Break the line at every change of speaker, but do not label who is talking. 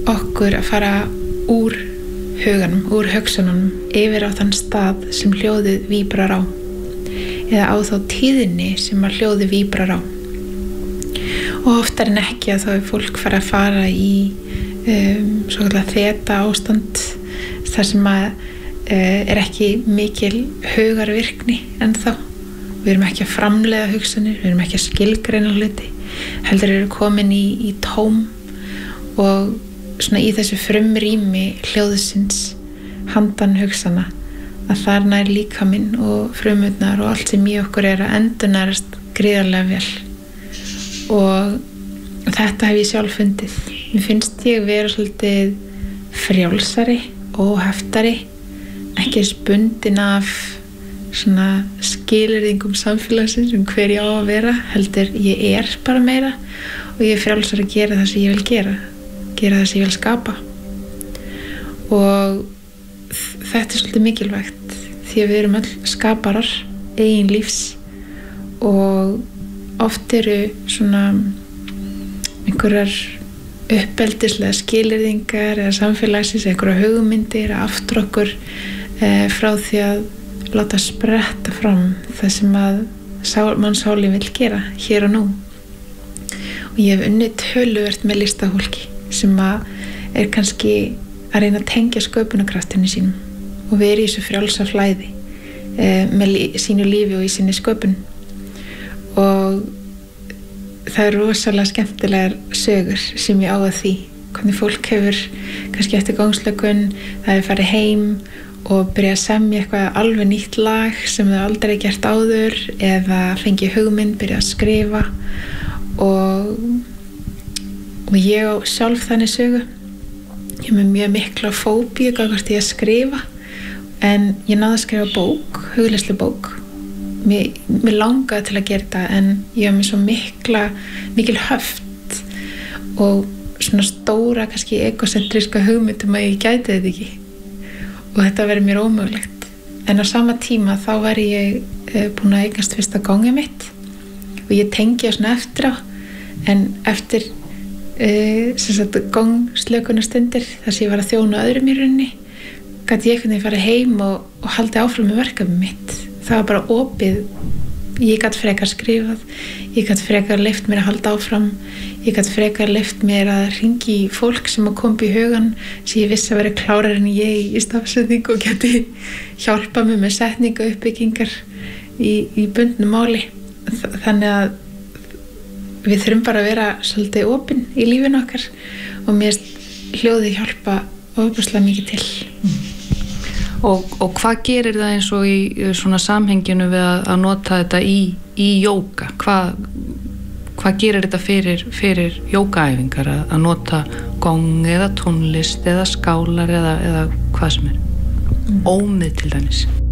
okkur að fara úr huganum, úr hugsununum yfir á þann stað sem hljóðið víbrar á eða á þá tíðni sem að hljóðið víbrar á. Og oftar en ekki að þá er fólk að fara í svokallaða þeta ástand þar sem að er ekki mikil hugarvirkni ennþá. Við erum ekki að framleiða hugsanir, við erum ekki að skilgreina hluti, heldur eru komin í tóm og svona í þessu frumrými hljóðsins handan hugsana að þar nær líkaminn og frumurnar og allt sem í okkur er að endurnærast gríðarlega vel. Og þetta hef ég sjálf fundið. Mér finnst ég vera svolítið frjálsari og heftari, ekki bundin af svona skilyrðingum samfélagsins hver ég á að vera, heldur ég er bara meira og ég er frjálsari að gera það sem ég vil gera það sem ég vil skapa. Og þetta er svolítið mikilvægt því að við erum öll skaparar eigin lífs og oft eru svona einhverjar uppeldislega skilyrðingar eða samfélagsins, einhverjar hugmyndir aftur okkur frá því að láta spretta fram það sem að mannsálin vill gera hér og nú. Og ég hef unnið töluvert með listafólki sem að er kannski að reyna að tengja sköpunarkraftinu sínum og vera í þessu frjálsa flæði með sínu lífi og í sinni sköpun. Og það er rosalega skemmtilegar sögur sem ég á að því. Hvernig fólk hefur kannski eftir gangslökun, það hefur farið heim og byrja að semja eitthvað alveg nýtt lag sem þau aldrei gert áður eða fengi hugmynd, byrja að skrifa og ég á sjálf þannig sögu. Ég er með mjög mikla fóbíu gagnvart því að skrifa en ég náði að skrifa bók, hugleiðslubók. Mér langaði til að gera þetta en ég var með svo mikil höft og svona stóra kannski egocentriska hugmyndum að ég gæti þetta ekki og þetta verið mér ómögulegt. En á sama tíma þá var ég búin að eignast fyrsta gangið mitt og ég tengi svona eftir á en eftir gangslökunarstundir þar sem ég var að þjóna öðrum í rauninni gat ég einhvern veginn farið heim og haldið áfram með verkefnið mitt. Það var bara opið. Ég gat frekar skrifað, ég gat frekar leyft mér að halda áfram, ég gat frekar leyft mér að hringi í fólk sem að koma í hugan sem ég vissi að vera klárar en ég í stafsetningu og geti hjálpað mér með setningu uppbyggingar í bundnu máli. Þannig að við þurfum bara að vera svolítið opin í lífinu okkar og mér hljóði hjálpa ofboðslega mikið til.
Og hvað gerir það eins og í svona samhenginu við að nota þetta í jóga? Hvað gerir þetta fyrir jógaæfingar að nota gong eða tónlist eða skálar eða hvað sem er? Ómið til dæmis.